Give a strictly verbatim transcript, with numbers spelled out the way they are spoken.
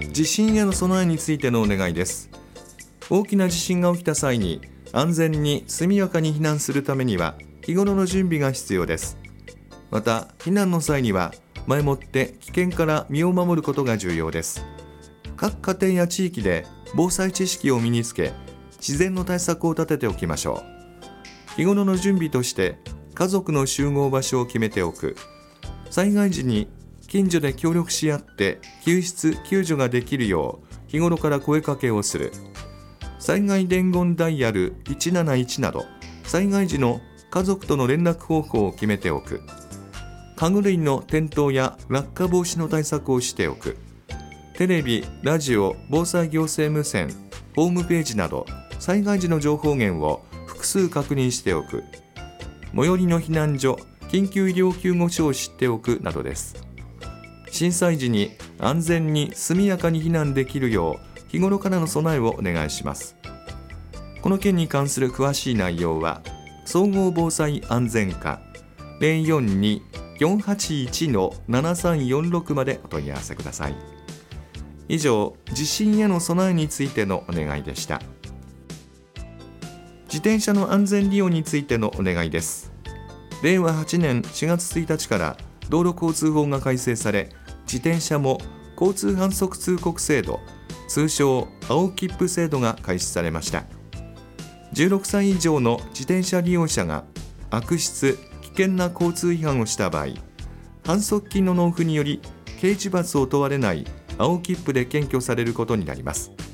地震への備えについてのお願いです。大きな地震が起きた際に安全に速やかに避難するためには日頃の準備が必要です。また避難の際には前もって危険から身を守ることが重要です。各家庭や地域で防災知識を身につけ、自然の対策を立てておきましょう。日頃の準備として家族の集合場所を決めておく、災害時に近所で協力し合って救出・救助ができるよう日頃から声かけをする、災害伝言ダイヤルいちなないちなど災害時の家族との連絡方法を決めておく、家具類の転倒や落下防止の対策をしておく、テレビ・ラジオ・防災行政無線、ホームページなど災害時の情報源を複数確認しておく、最寄りの避難所・緊急医療救護所を知っておくなどです。震災時に安全に速やかに避難できるよう日頃からの備えをお願いします。この件に関する詳しい内容は総合防災安全課 ゼロよんに よんはちいち ななさんよんろく までお問い合わせください。以上、地震への備えについてのお願いでした。自転車の安全利用についてのお願いです。れいわはちねんしがつついたちから道路交通法が改正され、自転車も交通反則通告制度、通称青切符制度が開始されました。じゅうろくさい以上の自転車利用者が悪質・危険な交通違反をした場合、反則金の納付により刑事罰を問われない青切符で検挙されることになります。